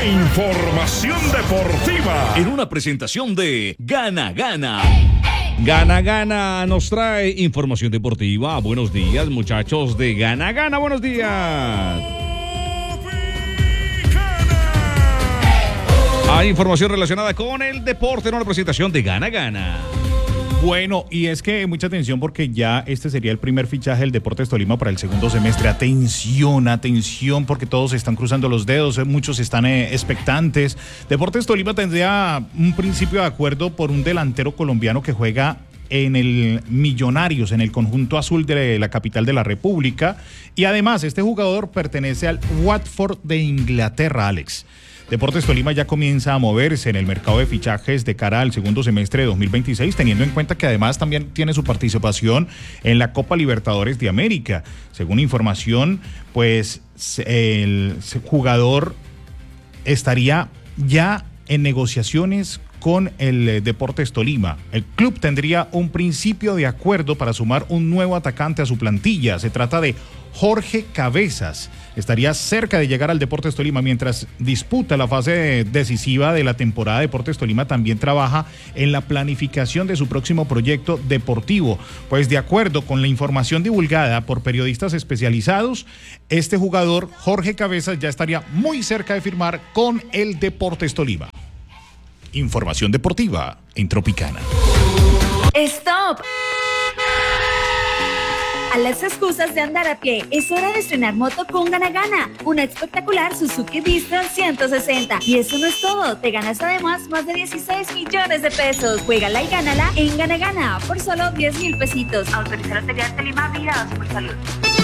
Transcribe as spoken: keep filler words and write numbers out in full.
La información deportiva en una presentación de Gana Gana. Gana Gana nos trae información deportiva. Buenos días, muchachos de Gana Gana. Buenos días. Hay información relacionada con el deporte en una presentación de Gana Gana. Bueno, y es que mucha atención porque ya este sería el primer fichaje del Deportes Tolima para el segundo semestre. Atención, atención, porque todos están cruzando los dedos, muchos están eh, expectantes. Deportes Tolima tendría un principio de acuerdo por un delantero colombiano que juega en el Millonarios, en el conjunto azul de la capital de la República. Y además, este jugador pertenece al Watford de Inglaterra, Alex. Deportes Tolima ya comienza a moverse en el mercado de fichajes de cara al segundo semestre de dos mil veintiséis, teniendo en cuenta que además también tiene su participación en la Copa Libertadores de América. Según información, pues el jugador estaría ya en negociaciones con el Deportes Tolima. El club tendría un principio de acuerdo para sumar un nuevo atacante a su plantilla. Se trata de Jorge Cabezas. Estaría cerca de llegar al Deportes Tolima mientras disputa la fase decisiva de la temporada. Deportes Tolima también trabaja en la planificación de su próximo proyecto deportivo. Pues de acuerdo con la información divulgada por periodistas especializados, este jugador, Jorge Cabezas, ya estaría muy cerca de firmar con el Deportes Tolima. Información deportiva en Tropicana. ¡Stop! A las excusas de andar a pie, es hora de estrenar moto con Gana Gana, una espectacular Suzuki Vistron ciento sesenta. Y eso no es todo, te ganas además más de dieciséis millones de pesos. Juégala y gánala en Gana Gana por solo diez mil pesitos. Autorizar Lotería Tolima, Vigilado Supersalud.